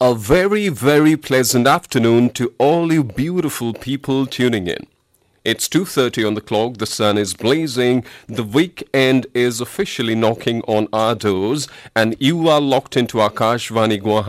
A very, very pleasant afternoon to all you beautiful people tuning in. It's 2:30 on the clock, the sun is blazing, the weekend is officially knocking on our doors, and you are locked into Akashvani Guwahati